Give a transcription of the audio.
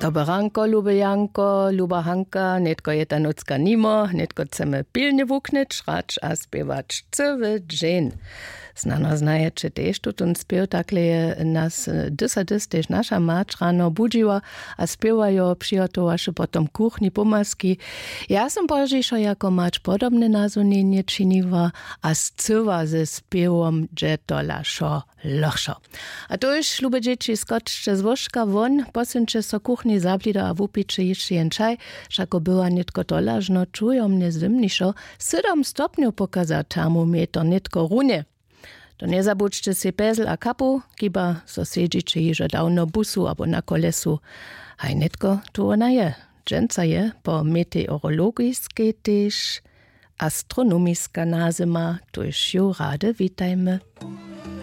Doberanko, lubejanko, lubahanka, netko je ta nocka nimo, netko chceme pilnie wuknąć, szrać a spiewać cały dzień. Znano znajecie też, tutun spiew takle nas dys też nasza mać rano budziła, a spiewajo przygotowaše potom kuchni pomaski. Ja som požišo jako mać podobne nazunienie činiva, a scywa ze spiewom, że to laszo lochszo. A to już, lube dzieci, skoczcie z łożka won, posyncie so kuchni zablida, a wupicie jeszcze jen czaj, szako była nitko to lażno, czują mnie zimniszo, 7 stopniu pokaza termometr, nitko runie. To nie zabudźcie si pezel a kapu, kiba so siedzicie jiže dawno busu abo na kolesu. Haj nitko tu ona je. Dżęca je po meteorologiskiej też astronomiska nazima, to już ją rade witajmy.